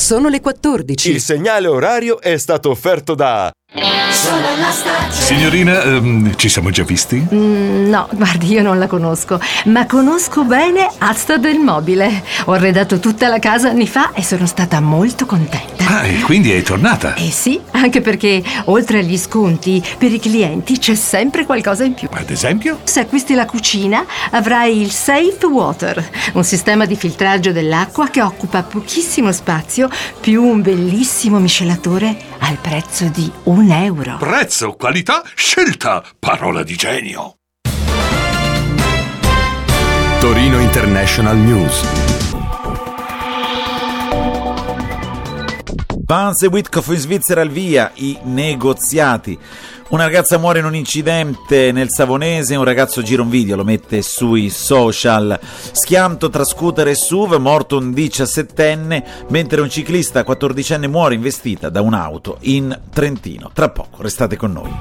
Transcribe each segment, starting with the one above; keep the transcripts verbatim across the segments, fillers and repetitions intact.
Sono le quattordici. Il segnale orario è stato offerto da... Solo la stagione. Signorina, um, ci siamo già visti? Mm, no, guardi, io non la conosco, ma conosco bene Asta del Mobile. Ho arredato tutta la casa anni fa e sono stata molto contenta. Ah, e quindi è tornata? Eh sì, anche perché oltre agli sconti, per i clienti c'è sempre qualcosa in più. Ad esempio? Se acquisti la cucina, avrai il Safe Water, un sistema di filtraggio dell'acqua che occupa pochissimo spazio, più un bellissimo miscelatore al prezzo di un euro. Prezzo, qualità, scelta, parola di genio. Torino International News. Vance e Witkoff in Svizzera al via i negoziati. Una ragazza muore in un incidente nel Savonese, un ragazzo gira un video, lo mette sui social. Schianto tra scooter e S U V, morto un diciassettenne, mentre un ciclista quattordicenne muore investita da un'auto in Trentino. Tra poco, restate con noi.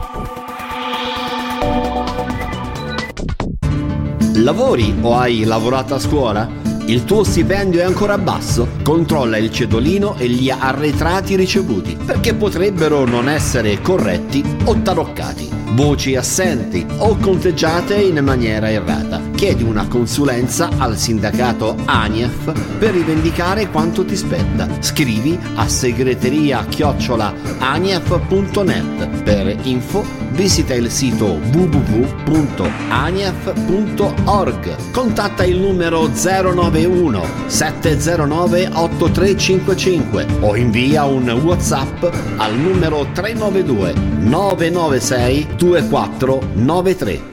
Lavori o hai lavorato a scuola? Il tuo stipendio è ancora basso? Controlla il cedolino e gli arretrati ricevuti, perché potrebbero non essere corretti o taroccati, voci assenti o conteggiate in maniera errata. Chiedi una consulenza al sindacato ANIAF per rivendicare quanto ti spetta. Scrivi a segreteria chiocciola aniaf punto net. Per info visita il sito w w w punto aniaf punto org. Contatta il numero zero nove uno sette zero nove otto tre cinque cinque o invia un WhatsApp al numero tre nove due nove nove sei due quattro nove tre.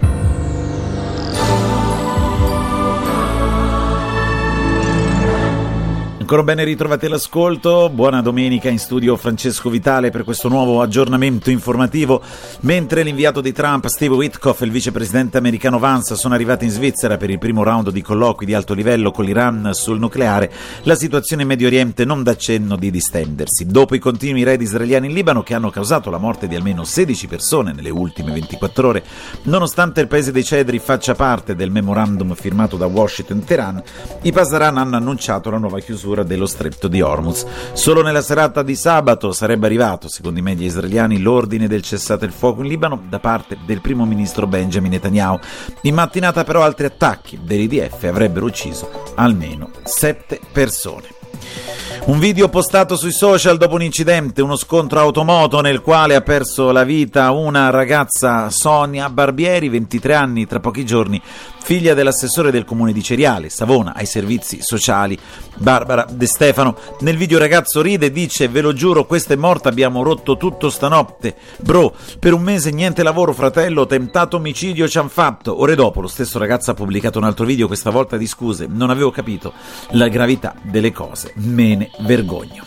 Ancora ben ritrovati all'ascolto, buona domenica, in studio Francesco Vitale per questo nuovo aggiornamento informativo. Mentre l'inviato di Trump Steve Witkoff e il vicepresidente americano Vance sono arrivati in Svizzera per il primo round di colloqui di alto livello con l'Iran sul nucleare, la situazione in Medio Oriente non dà cenno di distendersi. Dopo i continui raid israeliani in Libano che hanno causato la morte di almeno sedici persone nelle ultime ventiquattro ore, nonostante il paese dei cedri faccia parte del memorandum firmato da Washington e Teheran, i Pasdaran hanno annunciato la nuova chiusura dello stretto di Hormuz. Solo nella serata di sabato sarebbe arrivato, secondo i media israeliani, l'ordine del cessate il fuoco in Libano da parte del primo ministro Benjamin Netanyahu. In mattinata però altri attacchi dell'I D F avrebbero ucciso almeno sette persone. Un video postato sui social dopo un incidente, uno scontro automoto nel quale ha perso la vita una ragazza, Sonia Barbieri, ventitré anni, tra pochi giorni, figlia dell'assessore del comune di Ceriale, Savona, ai servizi sociali, Barbara De Stefano. Nel video il ragazzo ride e dice: ve lo giuro, questa è morta, abbiamo rotto tutto stanotte, bro, per un mese niente lavoro, fratello, tentato omicidio ci han fatto. Ore dopo lo stesso ragazzo ha pubblicato un altro video, questa volta di scuse: non avevo capito la gravità delle cose, me ne vergogno.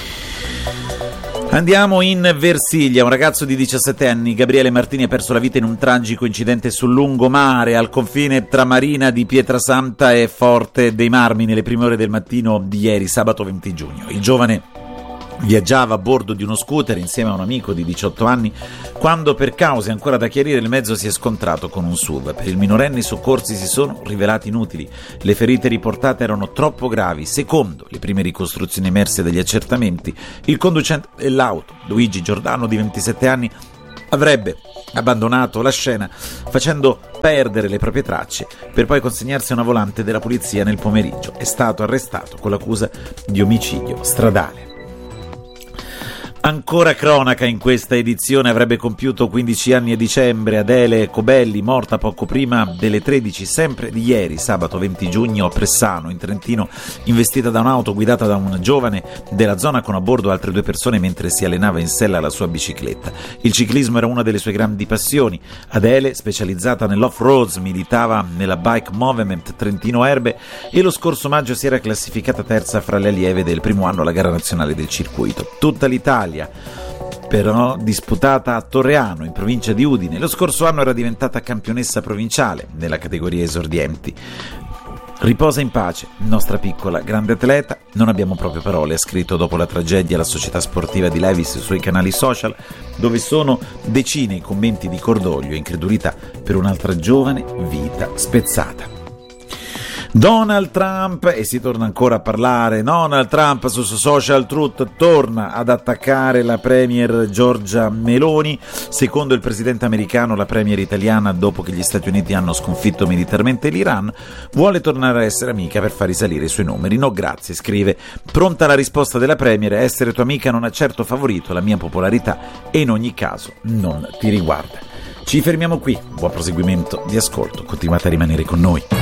Andiamo in Versilia. Un ragazzo di diciassette anni, Gabriele Martini, ha perso la vita in un tragico incidente sul lungomare al confine tra Marina di Pietrasanta e Forte dei Marmi nelle prime ore del mattino di ieri, sabato venti giugno. Il giovane viaggiava a bordo di uno scooter insieme a un amico di diciotto anni quando, per cause ancora da chiarire, il mezzo si è scontrato con un S U V. Per il minorenne i soccorsi si sono rivelati inutili. Le ferite riportate erano troppo gravi. Secondo le prime ricostruzioni emerse dagli accertamenti, il conducente dell'auto, Luigi Giordano, di ventisette anni, avrebbe abbandonato la scena facendo perdere le proprie tracce per poi consegnarsi a una volante della polizia nel pomeriggio. È stato arrestato con l'accusa di omicidio stradale. Ancora cronaca in questa edizione. Avrebbe compiuto quindici anni a dicembre Adele Cobelli, morta poco prima delle tredici, sempre di ieri, sabato venti giugno, a Pressano, in Trentino, investita da un'auto guidata da un giovane della zona con a bordo altre due persone mentre si allenava in sella alla sua bicicletta. Il ciclismo era una delle sue grandi passioni. Adele, specializzata nell'off-road, militava nella Bike Movement Trentino Erbe e lo scorso maggio si era classificata terza fra le allieve del primo anno alla gara nazionale del circuito. Tutta l'Italia però disputata a Torreano, in provincia di Udine. Lo scorso anno era diventata campionessa provinciale nella categoria esordienti. Riposa in pace, nostra piccola grande atleta. Non abbiamo proprio parole, ha scritto dopo la tragedia la società sportiva di Levis sui canali social, dove sono decine i commenti di cordoglio e incredulità per un'altra giovane vita spezzata. Donald Trump, e si torna ancora a parlare, Donald Trump su Social Truth torna ad attaccare la premier Giorgia Meloni. Secondo il presidente americano, la premier italiana, dopo che gli Stati Uniti hanno sconfitto militarmente l'Iran, vuole tornare a essere amica per far risalire i suoi numeri. No grazie, scrive. Pronta la risposta della premier: essere tua amica non ha certo favorito la mia popolarità e in ogni caso non ti riguarda. Ci fermiamo qui, buon proseguimento di ascolto, continuate a rimanere con noi.